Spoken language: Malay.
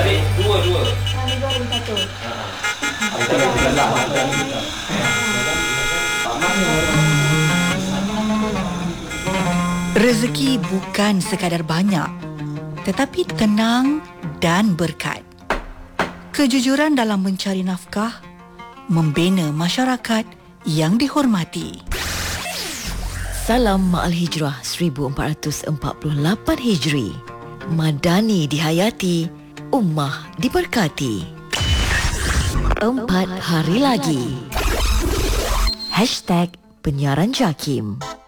adik dua. Ada dua dan satu. Rezeki bukan sekadar banyak, tetapi tenang dan berkat. Kejujuran dalam mencari nafkah, membina masyarakat yang dihormati. Salam Ma'al Hijrah 1448 Hijri. Madani dihayati, ummah diberkati. 4 hari lagi. #Penyiaran Jakim.